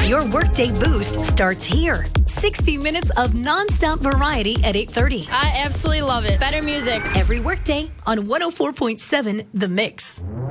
Your Workday Boost starts here. 60 minutes of nonstop variety at 8:30. I absolutely love it. Better music. Every workday on 104.7 The Mix.